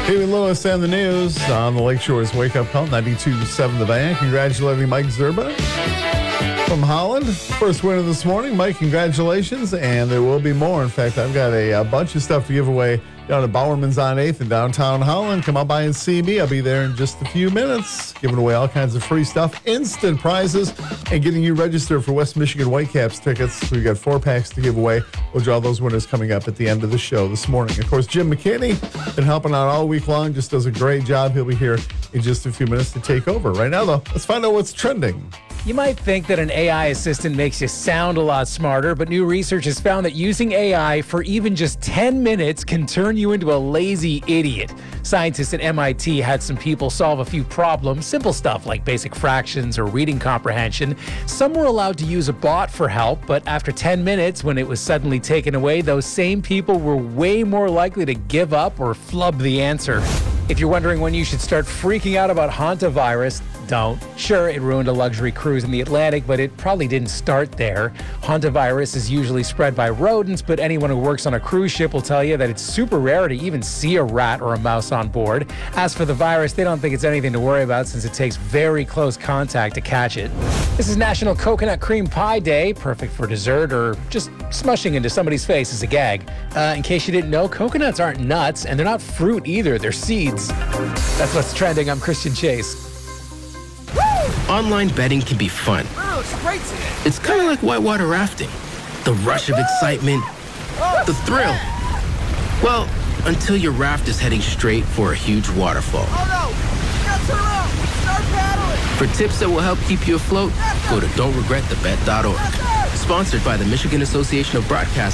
David Lewis and the news on the Lakeshore's Wake Up Call, 92.7 The Van. Congratulating Mike Zerba from Holland. First winner this morning. Mike, congratulations. And there will be more. In fact, I've got a bunch of stuff to give away down at Bowerman's on 8th in downtown Holland. Come on by and see me. I'll be there in just a few minutes, giving away all kinds of free stuff, instant prizes, and getting you registered for West Michigan Whitecaps tickets. We've got 4 packs to give away. We'll draw those winners coming up at the end of the show this morning. Of course, Jim McKinney, been helping out all week long, just does a great job. He'll be here in just a few minutes to take over. Right now, though, let's find out what's trending. You might think that an AI assistant makes you sound a lot smarter, but new research has found that using AI for even just 10 minutes can turn you into a lazy idiot. Scientists at MIT had some people solve a few problems, simple stuff like basic fractions or reading comprehension. Some were allowed to use a bot for help, but after 10 minutes, when it was suddenly taken away, those same people were way more likely to give up or flub the answer. If you're wondering when you should start freaking out about hantavirus, don't. Sure, it ruined a luxury cruise in the Atlantic, but it probably didn't start there. Hantavirus is usually spread by rodents, but anyone who works on a cruise ship will tell you that it's super rare to even see a rat or a mouse on board. As for the virus, they don't think it's anything to worry about since it takes very close contact to catch it. This is National Coconut Cream Pie Day, perfect for dessert or just smushing into somebody's face as a gag. In case you didn't know, coconuts aren't nuts, and they're not fruit either, they're seeds. That's what's trending. I'm Christian Chase. Online betting can be fun. It's kind of like whitewater rafting. The rush of excitement, the thrill. Well, until your raft is heading straight for a huge waterfall. Oh no! You gotta turn around! Start paddling! For tips that will help keep you afloat, go to don'tregretthebet.org. Sponsored by the Michigan Association of Broadcasters.